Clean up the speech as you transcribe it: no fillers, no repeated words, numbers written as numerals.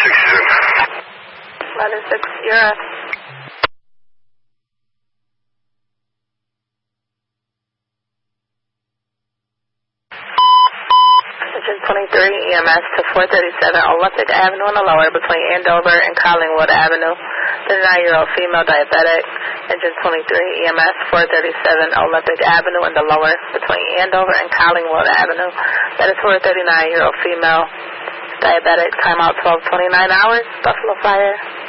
11-6, you're up. Engine 23 EMS to 437 Olympic Avenue in the lower between Andover and Collingwood Avenue. 39-year-old female diabetic. Engine 23 EMS 437 Olympic Avenue in the lower between Andover and Collingwood Avenue. That is for a 39-year-old female diabetic. Timeout 12:29 hours. Buffalo Fire.